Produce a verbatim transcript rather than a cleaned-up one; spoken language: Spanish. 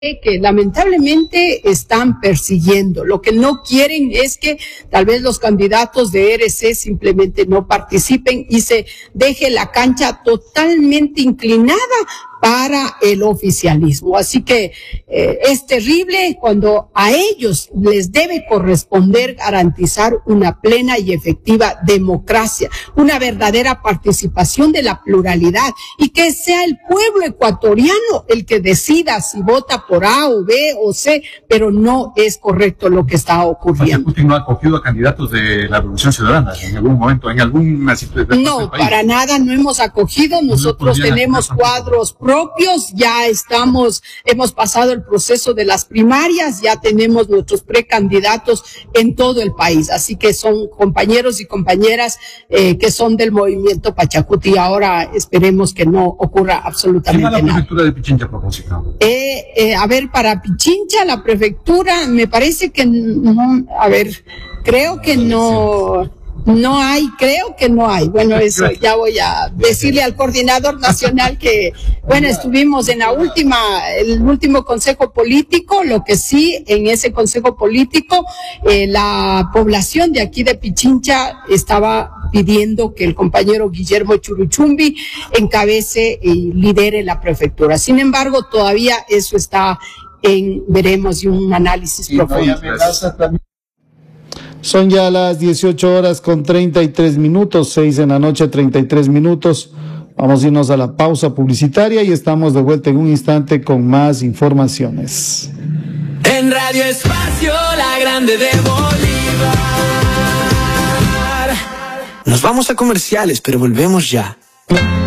que lamentablemente están persiguiendo. Lo que no quieren es que tal vez los candidatos de R C simplemente no participen y se deje la cancha totalmente inclinada para el oficialismo. Así que eh, es terrible cuando a ellos les debe corresponder garantizar una plena y efectiva democracia, una verdadera participación de la pluralidad y que sea el pueblo ecuatoriano el que decida si vota por A o B o C, pero no es correcto lo que está ocurriendo. Putin no ha acogido a candidatos de la Revolución Ciudadana en algún momento, en alguna situación. No, para nada no hemos acogido. Nosotros no tenemos cuadros propios, ya estamos, hemos pasado el proceso de las primarias, ya tenemos nuestros precandidatos en todo el país, así que son compañeros y compañeras eh, que son del movimiento Pachacuti y ahora esperemos que no ocurra absolutamente nada. ¿Qué va la prefectura de Pichincha a propósito? Eh, eh, a ver, para Pichincha, la prefectura, me parece que no, a ver, creo que no... No hay, creo que no hay. Bueno, eso ya voy a decirle al coordinador nacional que, bueno, estuvimos en la última, el último consejo político, lo que sí, en ese consejo político, eh, la población de aquí de Pichincha estaba pidiendo que el compañero Guillermo Churuchumbi encabece y lidere la prefectura. Sin embargo, todavía eso está en, veremos, y un análisis y profundo. No hay amenaza también. Son ya las dieciocho horas con treinta y tres minutos, seis en la noche, treinta y tres minutos. Vamos a irnos a la pausa publicitaria y estamos de vuelta en un instante con más informaciones. En Radio Espacio, la grande de Bolívar. Nos vamos a comerciales, pero volvemos ya.